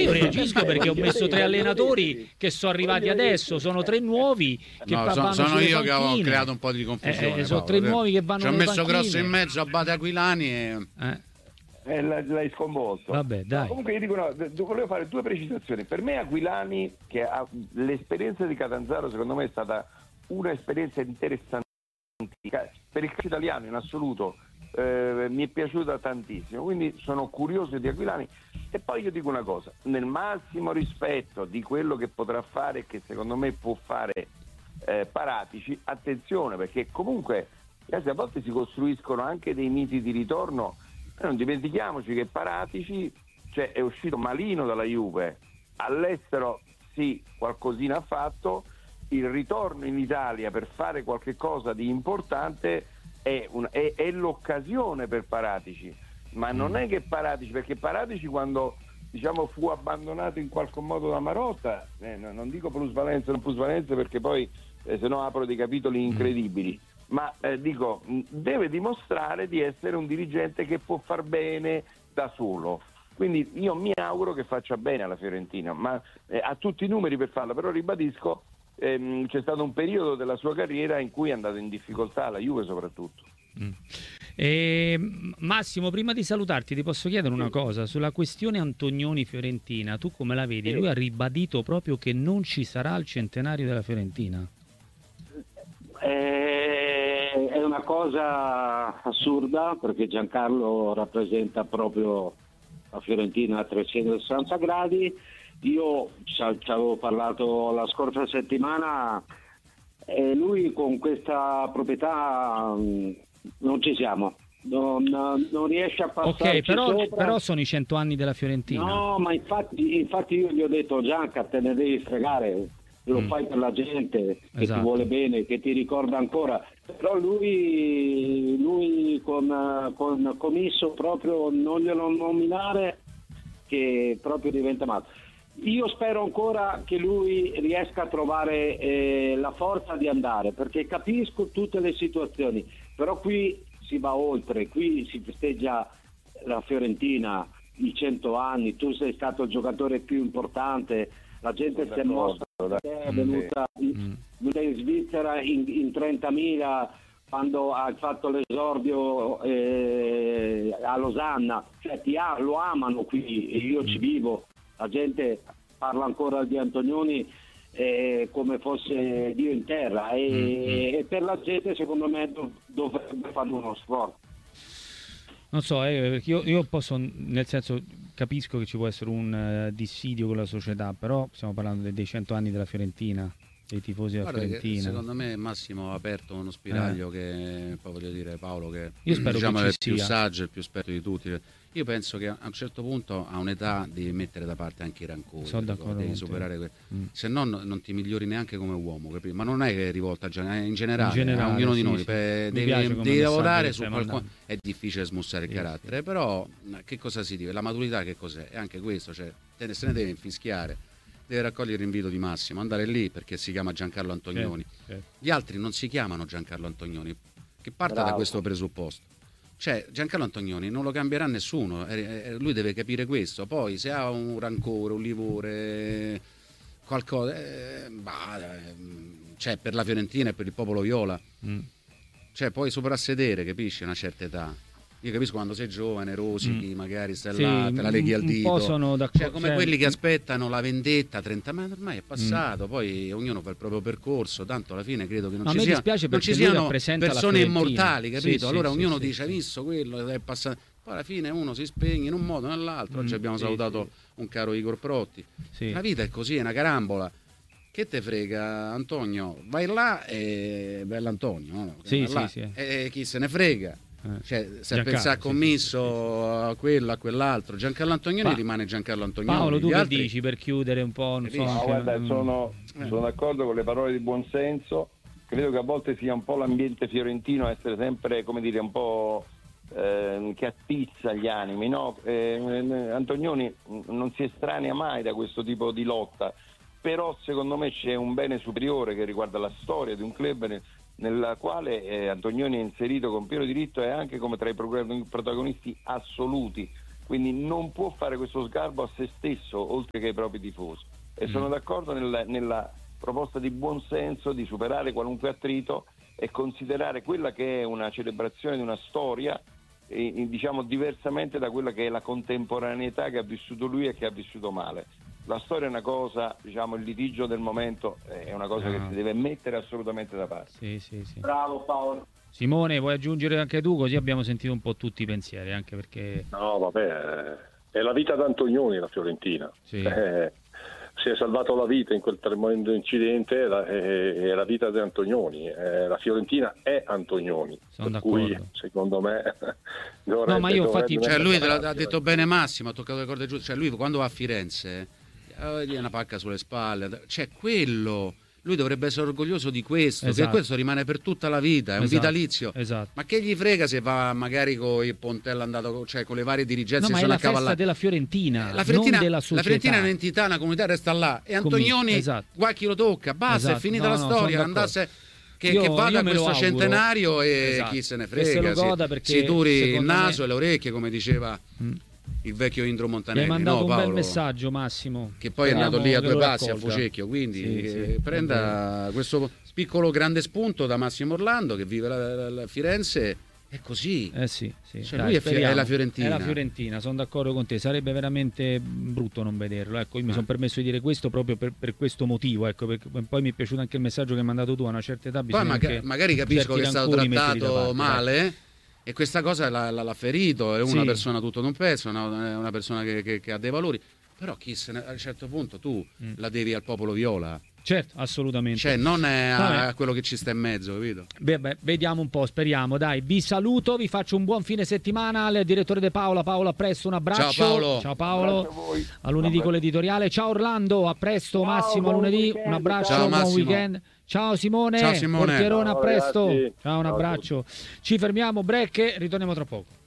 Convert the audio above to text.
io reagisco perché ho messo 3 allenatori che sono arrivati adesso, sono 3 nuovi che sono io che ho creato un po' di confusione. Sono 3 nuovi che vanno nelle panchine. Ci ho messo Grosso in mezzo, Abate Aquilani e... l'hai sconvolto. Vabbè, dai. Comunque io dico, volevo fare 2 precisazioni. Per me Aquilani, che ha l'esperienza di Catanzaro, secondo me è stata un'esperienza interessante per il calcio italiano in assoluto. Mi è piaciuta tantissimo, quindi sono curioso di Aquilani. E poi io dico una cosa, nel massimo rispetto di quello che potrà fare e che secondo me può fare Paratici, attenzione, perché comunque a volte si costruiscono anche dei miti di ritorno. Non dimentichiamoci che Paratici, cioè, è uscito malino dalla Juve, all'estero sì, qualcosina ha fatto, il ritorno in Italia per fare qualche cosa di importante è l'occasione per Paratici, ma non è che Paratici, perché Paratici quando fu abbandonato in qualche modo da Marotta, non dico plusvalenza, non plusvalenza perché poi se no apro dei capitoli incredibili, ma dico, deve dimostrare di essere un dirigente che può far bene da solo. Quindi io mi auguro che faccia bene alla Fiorentina, ma ha tutti i numeri per farlo, però ribadisco, c'è stato un periodo della sua carriera in cui è andato in difficoltà, la Juve soprattutto. Massimo, prima di salutarti ti posso chiedere una cosa sulla questione Antonioni-Fiorentina, tu come la vedi? Lui ha ribadito proprio che non ci sarà il centenario della Fiorentina. È una cosa assurda perché Giancarlo rappresenta proprio la Fiorentina a 360 gradi. Io ci avevo parlato la scorsa settimana e lui con questa proprietà non ci siamo, non riesce a passarci però sono i 100 anni della Fiorentina. No, ma infatti io gli ho detto: Gianca, te ne devi fregare, lo fai per la gente che ti vuole bene, che ti ricorda ancora. Però lui con Commisso proprio non glielo nominare, che proprio diventa matto. Io spero ancora che lui riesca a trovare la forza di andare, perché capisco tutte le situazioni, però qui si va oltre, qui si festeggia la Fiorentina, i 100 anni, tu sei stato il giocatore più importante, la gente si è mossa, è venuta in Svizzera in 30.000 quando ha fatto l'esordio a Losanna, cioè lo amano qui e io ci vivo. La gente parla ancora di Antonioni come fosse Dio in terra e per la gente secondo me dovrebbe fare uno sforzo. Non so, io posso, nel senso, capisco che ci può essere un dissidio con la società, però stiamo parlando dei 100 anni della Fiorentina, dei tifosi della Fiorentina. Secondo me Massimo ha aperto uno spiraglio che poi voglio dire, Paolo, che io spero diciamo che è ci più sia. saggio, il più esperto di tutti. Io penso che a un certo punto a un'età devi mettere da parte anche i rancori, devi superare se no non ti migliori neanche come uomo, capito? Ma non è che è rivolta in generale a ognuno di noi, devi lavorare su qualcosa. È difficile smussare il carattere, però che cosa si dice? La maturità che cos'è? È anche questo, cioè se ne deve infischiare, deve raccogliere l'invito di Massimo, andare lì perché si chiama Giancarlo Antonioni. Gli altri non si chiamano Giancarlo Antonioni, che parta da questo presupposto. Cioè Giancarlo Antonioni non lo cambierà nessuno, lui deve capire questo. Poi se ha un rancore, un livore, qualcosa, cioè per la Fiorentina e per il popolo viola, cioè poi sopra a sedere, capisci, una certa età. Io capisco quando sei giovane, rosichi, magari stai là, te la leghi al dito, cioè come quelli che aspettano la vendetta 30 anni, ormai è passato, poi ognuno fa il proprio percorso, tanto alla fine credo che non ci siano persone immortali, capito? Allora ognuno dice: hai visto quello, è passato, poi alla fine uno si spegne in un modo o nell'altro. Oggi abbiamo salutato un caro Igor Protti. La vita è così, è una carambola. Che te frega, Antonio? Vai là e bella Antonio, no? E chi se ne frega? Cioè, se pensa a Commisso, a quello, a quell'altro, Giancarlo Antonioni rimane Giancarlo Antonioni. Paolo, tu che dici per chiudere un po'? Guarda, sono d'accordo con le parole di buonsenso. Credo che a volte sia un po' l'ambiente fiorentino essere sempre, come dire, un po' che attizza gli animi, no? Antonioni non si estranea mai da questo tipo di lotta, però secondo me c'è un bene superiore che riguarda la storia di un club nella quale Antonioni è inserito con pieno diritto e anche come tra i protagonisti assoluti quindi non può fare questo sgarbo a se stesso oltre che ai propri tifosi, e sono d'accordo nella proposta di buon senso di superare qualunque attrito e considerare quella che è una celebrazione di una storia, diciamo diversamente da quella che è la contemporaneità che ha vissuto lui e che ha vissuto male. La storia è una cosa, diciamo, il litigio del momento è una cosa che si deve mettere assolutamente da parte. Sì. Bravo Paolo. Simone, vuoi aggiungere anche tu? Così abbiamo sentito un po' tutti i pensieri, anche perché... No, vabbè, è la vita d'Antonioni la Fiorentina. Sì. Si è salvato la vita in quel tremendo incidente, è la vita di Antonioni. La Fiorentina è Antonioni. Sono d'accordo. Cui, secondo me... no, ma io infatti... Cioè, lui ha detto bene Massimo, ha toccato le corde giuste. Cioè, lui quando va a Firenze, gli una pacca sulle spalle. Cioè, quello... Lui dovrebbe essere orgoglioso di questo, che questo rimane per tutta la vita, è un vitalizio. Esatto. Ma che gli frega se va magari con il Pontello andato, cioè con le varie dirigenze, no, ma sono è la festa della Fiorentina, non della società. La Fiorentina è un'entità, una comunità, resta là. E Antonioni, qua chi lo tocca, basta, è finita la storia, andasse... Che vada a questo centenario e chi se ne frega, si duri il naso e le orecchie, come diceva il vecchio Indro Montanelli. Mi hai mandato un bel messaggio, Massimo, che poi è andato lì a due passi a Fucecchio, quindi prenda questo piccolo grande spunto da Massimo Orlando che vive la Firenze. È così. Cioè, dai, lui è la Fiorentina. È la Fiorentina, sono d'accordo con te. Sarebbe veramente brutto non vederlo. Ecco, io mi sono permesso di dire questo proprio per questo motivo. Ecco, perché poi mi è piaciuto anche il messaggio che hai mandato tu. A una certa età bisogna magari capisco che è stato trattato male. E questa cosa l'ha ferito, è una persona tutto d'un pezzo, è una persona che ha dei valori. Però a un certo punto tu la devi al popolo viola. Certo, assolutamente. Cioè, non è a quello che ci sta in mezzo, capito? Beh, vediamo un po', speriamo. Dai, vi saluto, vi faccio un buon fine settimana. Al direttore De Paola, Paolo, a presto, un abbraccio. Ciao Paolo. A lunedì con l'editoriale. Ciao Orlando, a presto. Ciao, Massimo, a lunedì. Weekend, un abbraccio, buon weekend. Ciao Simone. Ciao Simone. Portierone, a presto. Ragazzi. Ciao, un abbraccio. Ci fermiamo, break e ritorniamo tra poco.